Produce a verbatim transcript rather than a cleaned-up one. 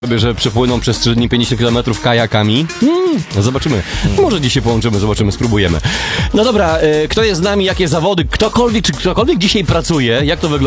że przepłyną przez trzy dni pięćdziesiąt kilometrów kajakami. Hmm, zobaczymy. Może dzisiaj połączymy, zobaczymy, spróbujemy. No dobra, y, kto jest z nami, jakie zawody, ktokolwiek, czy ktokolwiek dzisiaj pracuje, jak to wygląda?